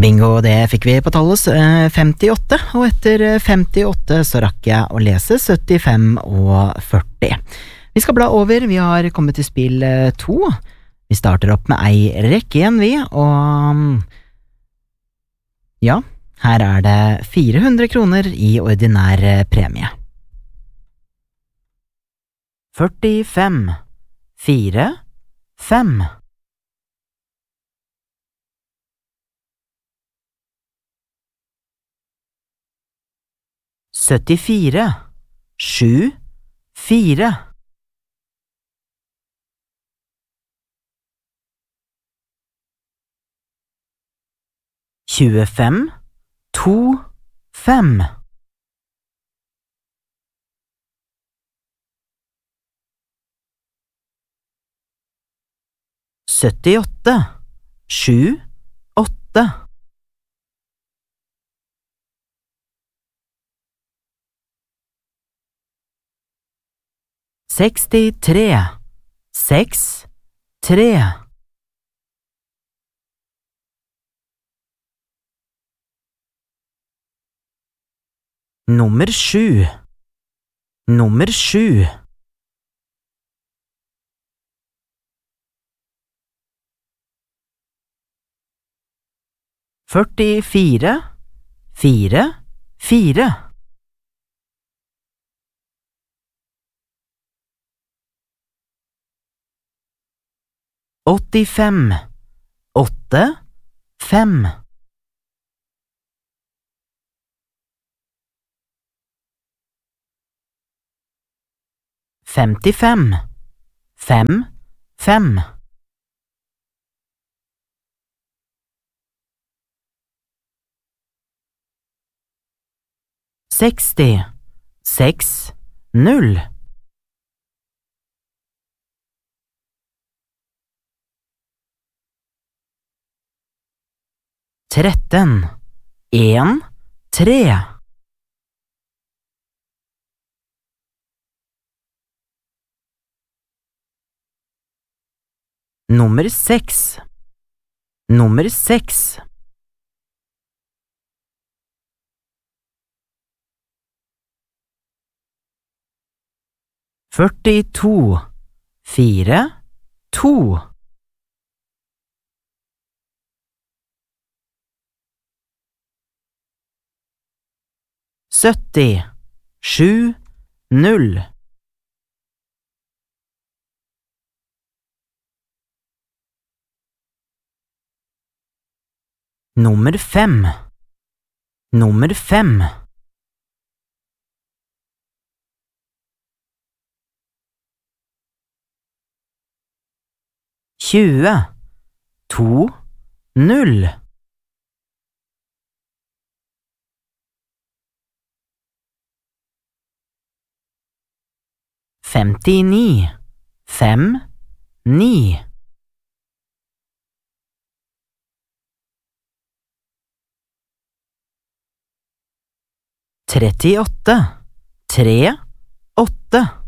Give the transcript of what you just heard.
Bingo, det fikk vi på tallet 58, og etter 58 så rakk jeg å lese 75 og 40. Vi skal bla over, vi har kommet til spill 2. Vi starter opp med ei rekke igjen, vi, og ja, her er det 400 kroner i ordinær premie. 45, 4, 5. 74, 7, 4. 25, 2, 5. 78, 7, 8. 63, 6, 3. 7, 7. 44, 4, 4. 85, 8, 5. 55, 5, 5. 60, 6, 0. 13, 1, 3. 6, 6. 42, 4, 2. 70, 7, 0. 5, 5. 20, 2, 0. 59, 5, 9. 38, 3, 8.